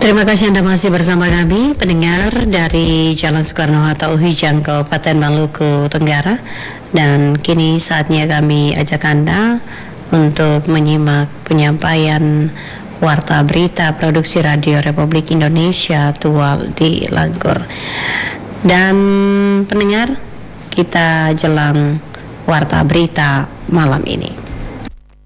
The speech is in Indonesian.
Terima kasih Anda masih bersama kami, pendengar dari Jalan Soekarno-Hatta Uhijang, Kabupaten Maluku Tenggara. Dan kini saatnya kami ajak Anda untuk menyimak penyampaian Warta Berita Produksi Radio Republik Indonesia Tual di Langgur. Dan pendengar, kita jelang Warta Berita malam ini.